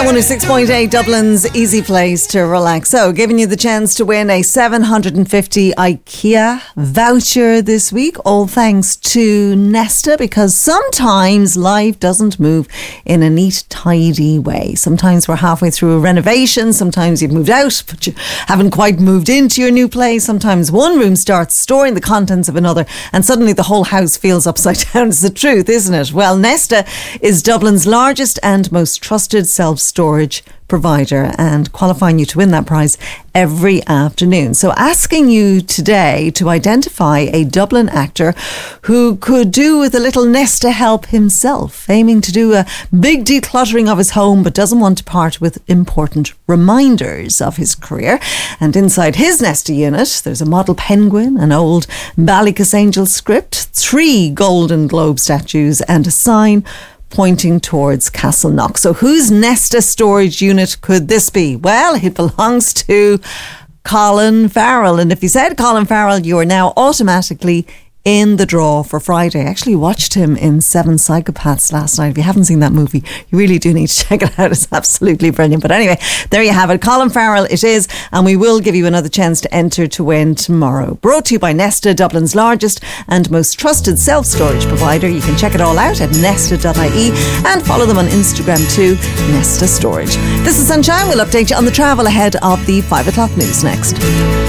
106.8 Dublin's easy place to relax. So, giving you the chance to win a 750 IKEA voucher this week, all thanks to Nesta, because sometimes life doesn't move in a neat, tidy way. Sometimes we're halfway through a renovation, sometimes you've moved out, but you haven't quite moved into your new place. Sometimes one room starts storing the contents of another, and suddenly the whole house feels upside down. It's the truth, isn't it? Well, Nesta is Dublin's largest and most trusted self-storage provider, and qualifying you to win that prize every afternoon. So asking you today to identify a Dublin actor who could do with a little Nesta help himself, aiming to do a big decluttering of his home but doesn't want to part with important reminders of his career. And inside his Nesta unit there's a model penguin, an old Ballycus Angel script, 3 Golden Globe statues and a sign pointing towards Castleknock. So whose Nesta storage unit could this be? Well, it belongs to Colin Farrell. And if you said Colin Farrell, you are now automatically in the draw for Friday. I actually watched him in 7 Psychopaths last night. If you haven't seen that movie, you really do need to check it out. It's absolutely brilliant. But anyway, there you have it. Colin Farrell it is, and we will give you another chance to enter to win tomorrow. Brought to you by Nesta, Dublin's largest and most trusted self-storage provider. You can check it all out at nesta.ie and follow them on Instagram too, Nesta Storage. This is Sunshine. We'll update you on the travel ahead of the 5 o'clock news next.